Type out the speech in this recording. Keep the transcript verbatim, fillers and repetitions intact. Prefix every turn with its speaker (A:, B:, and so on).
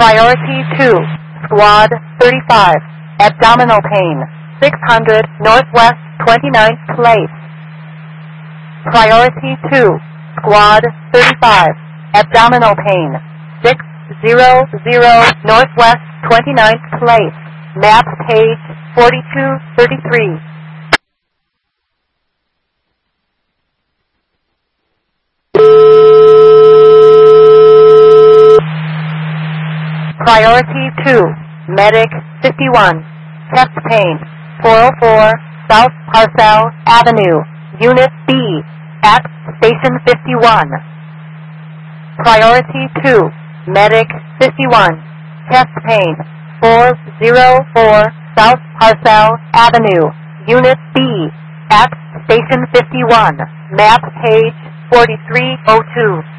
A: Priority two, Squad thirty-five, abdominal pain, six hundred Northwest twenty-ninth Place. Priority two, Squad thirty-five, abdominal pain, six hundred Northwest twenty-ninth Place. Map page forty-two thirty-three. Priority two, Medic fifty-one, chest pain, four oh four South Parcel Avenue, Unit B, at Station fifty-one. Priority two, Medic fifty-one, chest pain, four oh four South Parcel Avenue, Unit B, at Station fifty-one. Map page forty-three oh two.